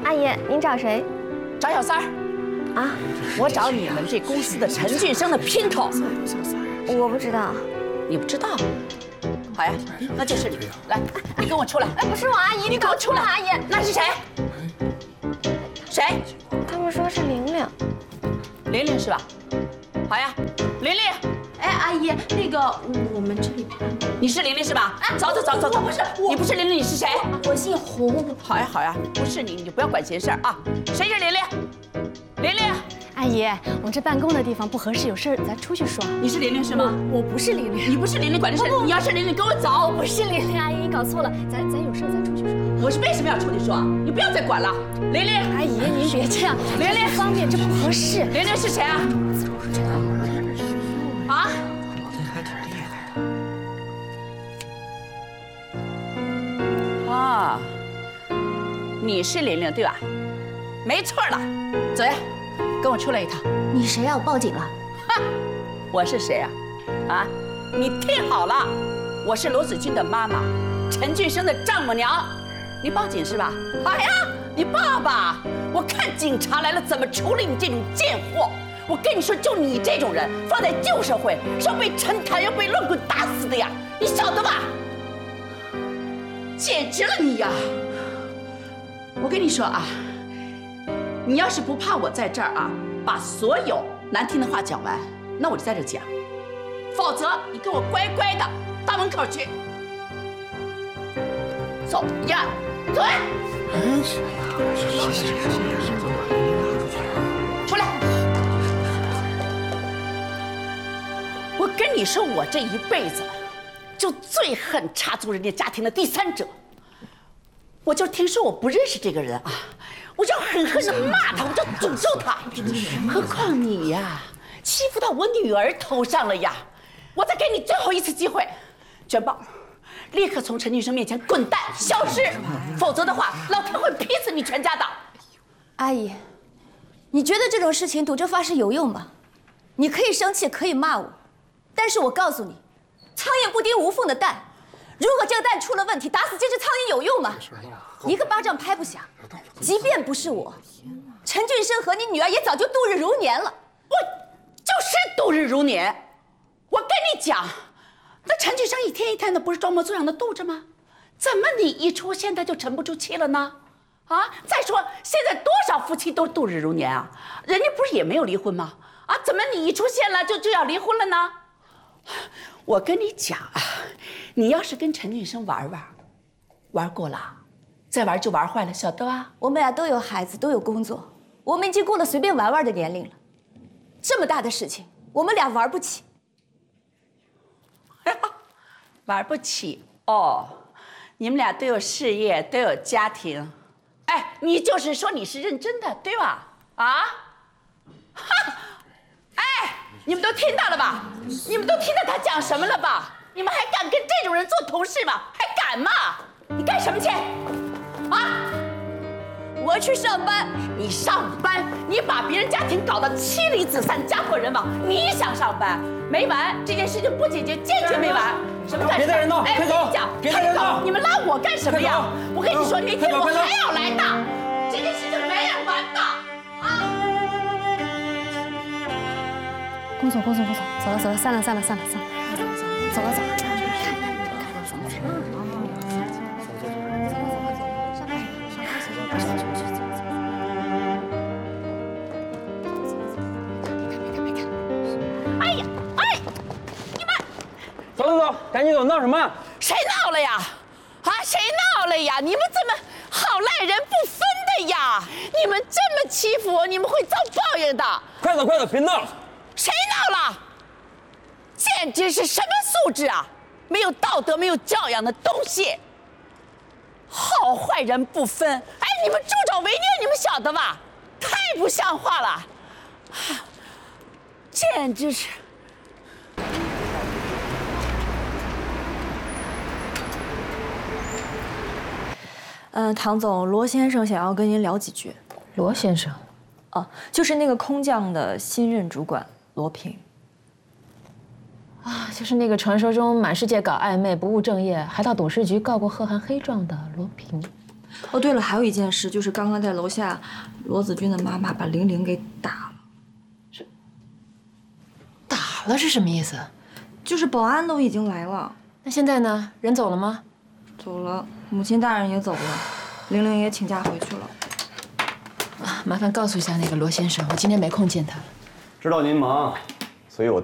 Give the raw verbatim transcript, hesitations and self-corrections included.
阿姨，您找谁？ 找小三儿。啊，我找你们这公司的陈俊生的姘头。 我不知道。 你不知道？好呀，那就是你。来，你跟我出来。 哎，不是我，阿姨， 你给我出来！ 阿姨， 那是谁？谁？ 他们说是玲玲。 玲玲是吧？好呀，玲玲。 哎，阿姨，那个我们这里你是玲玲是吧？哎，走走走走走。 不是， 你不是玲玲，你是谁？ 我姓洪。 好呀好呀，不是你你就不要管闲事儿啊。谁是玲玲？玲玲。 阿姨，我们这办公的地方不合适，有事咱出去说。 你是玲玲是吗？ 我不是玲玲， 你不是玲玲，管这事。你要是玲玲，跟我走。 我是玲玲，阿姨，你搞错了，咱咱有事咱出去说。 我是为什么要出去说？你不要再管了，玲玲。 阿姨，您别这样， 玲玲方便，这不合适。 玲玲是谁啊？啊？啊，你是玲玲对吧？没错了，走呀，跟我出来一趟。 你谁呀？我报警了。 哈，我是谁呀？啊，你听好了，我是罗子君的妈妈，陈俊生的丈母娘。你报警是吧？好呀，你报吧。我看警察来了怎么处理你这种贱货。我跟你说，就你这种人，放在旧社会是要被陈坛要被乱棍打死的呀，你晓得吧？简直了你呀！我跟你说啊，你要是不怕我在这儿啊，把所有难听的话讲完，那我就在这讲；否则你跟我乖乖的到门口去。走呀，走呀！出来！我跟你说，我这一辈子就最恨插足人家家庭的第三者。我就听说我不认识这个人啊，我就狠狠地骂他，我就诅咒他。何况你呀，欺负到我女儿头上了呀！我再给你最后一次机会，卷报，立刻从陈俊生面前滚蛋消失，否则的话，老天会劈死你全家的。 阿姨，你觉得这种事情赌这发誓有用吗？你可以生气，可以骂我，但是我告诉你，苍蝇不叮无缝的蛋。如果这个蛋出了问题，打死这只苍蝇有用吗？一个巴掌拍不响。即便不是我，陈俊生和你女儿也早就度日如年了。 我就是度日如年。我跟你讲，那陈俊生一天一天的不是装模作样的度着吗？怎么你一出现他就沉不住气了呢？啊！再说现在多少夫妻都度日如年啊，人家不是也没有离婚吗？啊，怎么你一出现了就就要离婚了呢？我跟你讲啊，你要是跟陈俊生玩玩，玩过了，再玩就玩坏了，晓得吧？ 我们俩都有孩子，都有工作，我们已经过了随便玩玩的年龄了。这么大的事情，我们俩玩不起。 玩不起哦，你们俩都有事业，都有家庭。哎，你就是说你是认真的，对吧？啊？哈！哎，你们都听到了吧？你们都听到他讲什么了吧？你们还敢跟这种人做同事吗？还敢吗？你干什么去？啊？ 我去上班。 你上班？你把别人家庭搞得妻离子散、家破人亡，你想上班？没完！这件事情不解决，坚决没完！什么干？ 别带人闹！ 哎， 快走！ 讲， 别带人闹！ 你们拉我干什么呀？我跟你说，明天我还要来的，这件事情没人完的啊！ 工作，工作，工作，走了，走了，散了，散了，散了，散了，走了，走了。 走走走，赶紧走！闹什么？ 谁闹了呀？啊，谁闹了呀？你们怎么好赖人不分的呀？你们这么欺负我，你们会遭报应的！ 快走快走，别闹了！ 谁闹了？简直是什么素质啊！没有道德、没有教养的东西！好坏人不分，哎，你们助纣为虐，你们晓得吧？太不像话了！简直是。 嗯，唐总，罗先生想要跟您聊几句。 罗先生， 哦，就是那个空降的新任主管罗平。 啊，就是那个传说中满世界搞暧昧、不务正业，还到董事局告过贺涵黑状的罗平。 哦，对了，还有一件事，就是刚刚在楼下，罗子君的妈妈把玲玲给打了。 打了是什么意思？ 就是保安都已经来了。 那现在呢？人走了吗？ 走了，母亲大人也走了，玲玲也请假回去了。 啊，麻烦告诉一下那个罗先生，我今天没空见他。 知道您忙，所以我